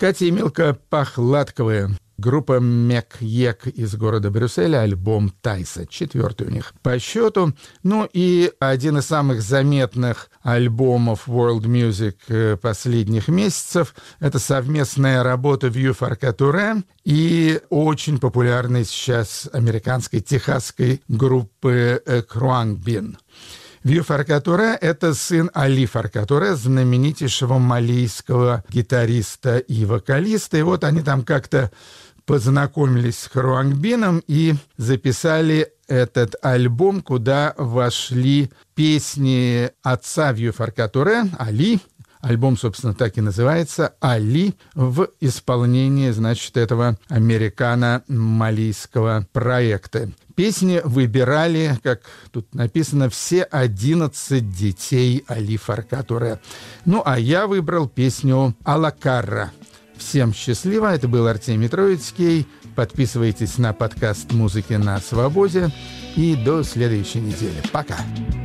Катя и Милка Пахладковые. Группа Мек-Ек из города Брюсселя, альбом Тайса, 4-й у них по счету. Ну и один из самых заметных альбомов World Music последних месяцев — это совместная работа Vieux Farka Touré и очень популярной сейчас американской техасской группы Khruangbin. Vieux Farka Touré — это сын Али Фарка Туре, знаменитейшего малийского гитариста и вокалиста. И вот они там как-то познакомились с Khruangbin и записали этот альбом, куда вошли песни отца Vieux Farka Touré, Али. Альбом, собственно, так и называется «Али» в исполнении, значит, этого американо-малийского проекта. Песни выбирали, как тут написано, все 11 детей Али Фарка Туре. Ну, а я выбрал песню «Алакарра». Всем счастливо. Это был Артемий Троицкий. Подписывайтесь на подкаст «Музыки на свободе». И до следующей недели. Пока.